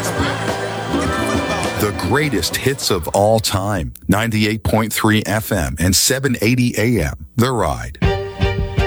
The greatest hits of all time. 98.3 FM and 780 AM. The Ride.